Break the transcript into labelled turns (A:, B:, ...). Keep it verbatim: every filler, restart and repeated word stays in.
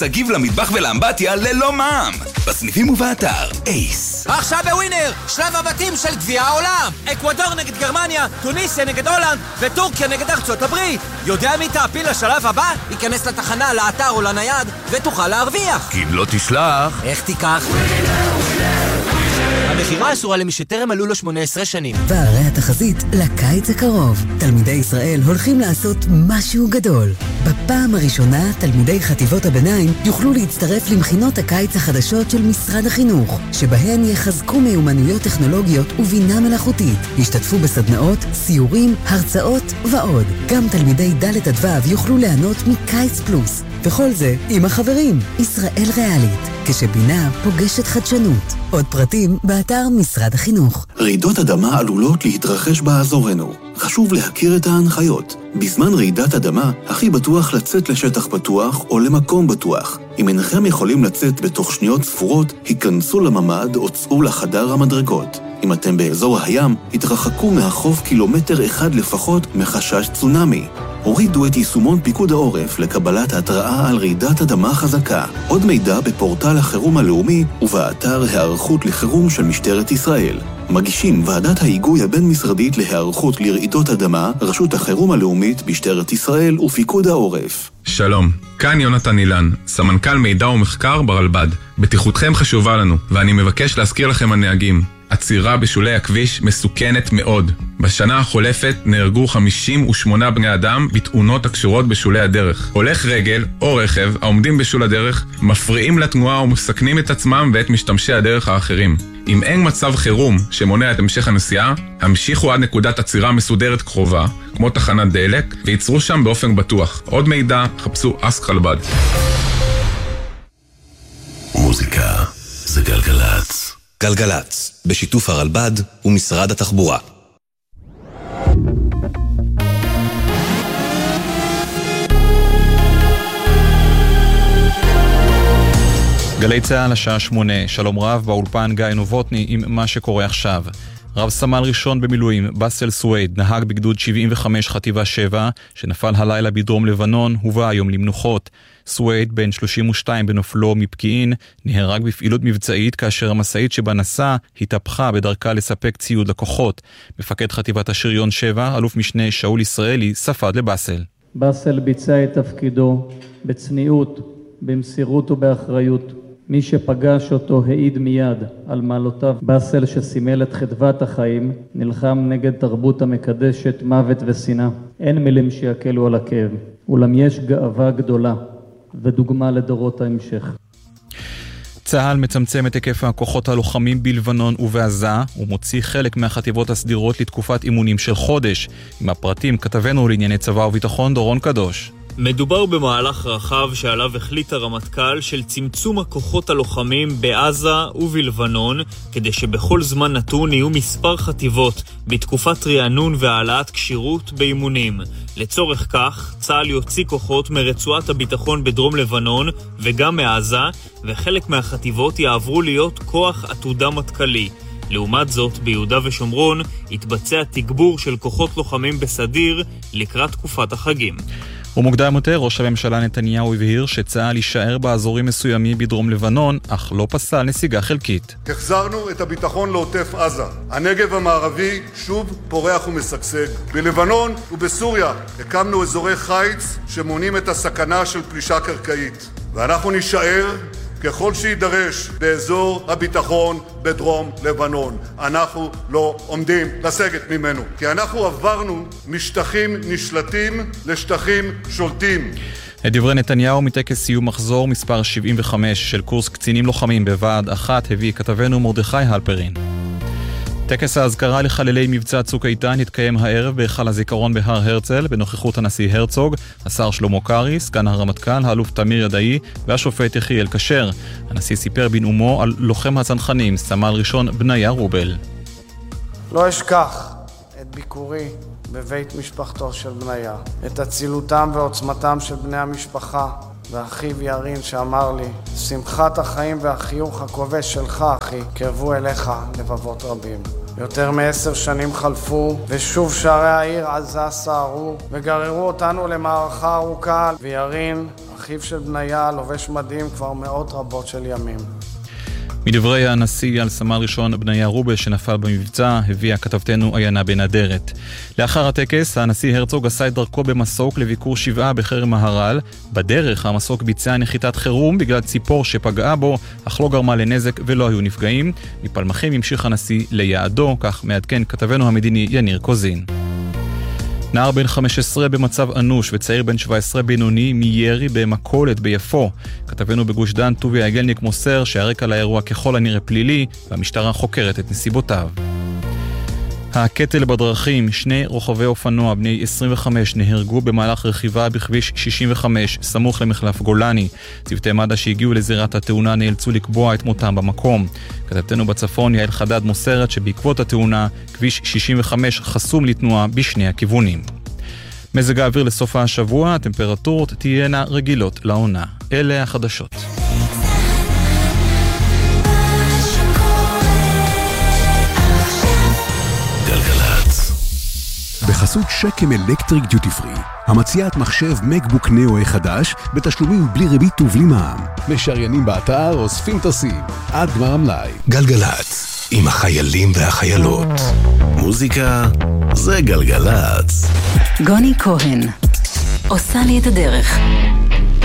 A: תגיב למטבח ולאמבטיה ללא מע"מ. בסניפים ובאתר אייס.
B: עכשיו בווינר, שלב הבתים של גביע העולם. אקוודור נגד גרמניה, טוניסיה נגד הולנד וטורקיה נגד ארצות הברית. יודע מי תעפיל לשלב הבא? ייכנס לתחנה, לאתר או לנייד ותוכל להרוויח.
A: כי אם לא תשלח...
B: איך תיקח? המחירה אסורה למי שטרם מלאו לו שמונה עשרה שנים.
C: והרי התחזית לקיץ הקרוב. תלמידי ישראל הולכים לעשות משהו גדול. בפעם הראשונה, תלמידי חטיבות הביניים יוכלו להצטרף למכינות הקיץ החדשות של משרד החינוך, שבהן יחזקו מיומנויות טכנולוגיות ובינה מלאכותית. ישתתפו בסדנאות, סיורים, הרצאות ועוד. גם תלמידי ד' עד ו' יוכלו ליהנות מקיץ פלוס. וכל זה עם החברים. ישראל ריאלית, כשבינה פוגשת חדשנות. עוד פרטים באתר משרד החינוך.
D: רעידות אדמה עלולות להתרחש באזורנו. חשוב להכיר את ההנחיות. בזמן רעידת אדמה, הכי בטוח לצאת לשטח פתוח או למקום בטוח. אם אינכם יכולים לצאת בתוך שניות ספורות, היכנסו לממ"ד או צאו לחדר המדרגות. אם אתם באזור הים, התרחקו מהחוף קילומטר אחד לפחות מחשש צונאמי. הורידו את יישומון פיקוד העורף לקבלת התראה על רעידת אדמה חזקה. עוד מידע בפורטל החירום הלאומי ובאתר הערכות לחירום של משטרת ישראל. מגישים ועדת ההיגוי הבין-משרדית להיערכות לרעידות אדמה, רשות החירום הלאומית, משטרת ישראל ופיקוד העורף.
E: שלום, כאן יונתן אילן, סמנכ"ל מידע ומחקר ברלב"ד. בטיחותכם חשובה לנו, ואני מבקש להזכיר לכם הנהגים. עצירה בשולי הכביש מסוכנת מאוד. בשנה החולפת נהרגו חמישים ושמונה בני אדם בתאונות הקשורות בשולי הדרך. הולך רגל או רכב העומדים בשול הדרך מפריעים לתנועה ומסכנים את עצמם ואת משתמשי הדרך האחרים. אם אין מצב חירום שמונע את המשך הנסיעה, המשיכו עד נקודת עצירה מסודרת קרובה, כמו תחנת דלק, וייצרו שם באופן בטוח. עוד מידע, חפשו אסק רלב"ד.
F: מוזיקה זה גלגלץ.
G: גלגלץ, בשיתוף הרלב"ד ומשרד התחבורה.
H: גלי צהל השעה שמונה, שלום רב, באולפן גיא נובוטני עם מה שקורה עכשיו. רב סמל ראשון במילואים, בסל סווייד, נהג בגדוד שבעים וחמש חטיבה שבע, שנפל הלילה בדרום לבנון, הובא היום למנוחות. סווייד, בן שלושים ושתיים בנופלו מפקיעין, נהרג בפעילות מבצעית כאשר המשאית שבה נסע התהפכה בדרכה לספק ציוד לכוחות. מפקד חטיבת השריון שבע, אלוף משנה שאול ישראלי, ספד לבסל.
I: בסל ביצע את תפקידו בצניעות, במסירות ובאחריות. מי שפגש אותו העיד מיד על מעלותיו. בסל שסימל את חדוות החיים, נלחם נגד תרבות המקדשת מוות ושנאה. אין מילים שיקלו על הכאב, אולם יש גאווה גדולה ודוגמה לדורות ההמשך.
H: צה"ל מצמצם את היקף הכוחות הלוחמים בלבנון ובעזה ומוציא חלק מהחטיבות הסדירות לתקופת אימונים של חודש. עם הפרטים כתבנו לענייני צבא וביטחון דורון קדוש.
J: מדובר במהלך רחב שעליו החליט הרמטכ"ל של צמצום הכוחות הלוחמים בעזה ובלבנון, כדי שבכל זמן נתון יהיו מספר חטיבות בתקופת רענון והעלאת כשירות באימונים. לצורך כך, צה"ל יוציא כוחות מרצועת הביטחון בדרום לבנון וגם מעזה, וחלק מהחטיבות יעברו להיות כוח עתודה מטכ"לי. לעומת זאת, ביהודה ושומרון התבצע תגבור של כוחות לוחמים בסדיר לקראת תקופת החגים.
H: ומוקדם יותר, ראש הממשלה נתניהו הבהיר שצה"ל יישאר באזורים מסוימים בדרום לבנון, אך לא פסל נסיגה חלקית.
K: החזרנו את הביטחון לעוטף עזה. הנגב המערבי שוב פורח ומשגשג. בלבנון ובסוריה הקמנו אזורי חיץ שמונים את הסכנה של פלישה קרקעית. ואנחנו נשאר ככל שידרש באזור הביטחון בדרום לבנון. אנחנו לא עומדים לסגת ממנו, כי אנחנו עברנו משטחים נשלטים לשטחים שולטים.
H: את דברי נתניהו מטקס סיום מחזור מספר שבעים וחמש של קורס קצינים לוחמים בוועד אחת הביא כתבנו מרדכי הלפרין. טקס ההזכרה לחללי מבצע צוק איתן התקיים הערב בהיכל הזיכרון בהר הרצל בנוכחות הנשיא הרצוג, השר שלמה קרעי, סגן הרמטכ"ל, האלוף תמיר ידעי והשופט יחיאל כשר. הנשיא סיפר בנאומו על לוחם הצנחנים, סמל ראשון בניה רובל.
L: לא אשכח את ביקורי בבית משפחתו של בניה, את הצילותם ועוצמתם של בני המשפחה ואחיו ירין שאמר לי, שמחת החיים והחיוך הכובש שלך אחי קרבו אליך לבבות רבים. יותר מעשר שנים חלפו, ושוב שערי העיר עזה סערו, וגררו אותנו למערכה ארוכה, וירין, אחיו של בניה, לובש מדים כבר מאות רבות של ימים.
H: מדברי הנשיא על סמל ראשון בניה רובל שנפל במבצע, הביאה כתבתנו עיינה בן אדרת. לאחר הטקס, הנשיא הרצוג עשה את דרכו במסוק לביקור שבעה בחרם מהר"ל. בדרך המסוק ביצע נחיתת חירום בגלל ציפור שפגעה בו, אך לא גרמה לנזק ולא היו נפגעים. מפלמחים המשיך הנשיא ליעדו, כך מעדכן כתבנו המדיני יניר קוזין. נער בן חמש עשרה במצב אנוש וצעיר בן שבע עשרה בינוני מירי במכולת ביפו. כתבנו בגוש דן טובי עגלניק מוסר שהרקע לאירוע ככל הנראה פלילי והמשטרה חוקרת את נסיבותיו. הקטל בדרכים, שני רוכבי אופנוע בני עשרים וחמש נהרגו במהלך רכיבה בכביש שישים וחמש סמוך למחלף גולני. צוותי מד"א שהגיעו לזירת התאונה נאלצו לקבוע את מותם במקום. כתבתנו בצפון יעל חדד מוסרת שבעקבות התאונה כביש שישים וחמש חסום לתנועה בשני הכיוונים. מזג האוויר לסוף השבוע, הטמפרטורות תהיינה רגילות לעונה. אלה החדשות.
M: בחסות שקם אלקטריק דיוטי פרי, המציעת מחשב מקבוק נאו חדש בתשלומים בלי ריבית ובלי מע"מ. משריינים באתר אוספים טסים עד גמר המלאי.
F: גלגלץ, עם החיילים והחיילות. מוזיקה זה גלגלץ.
C: גוני כהן עושה לי את הדרך.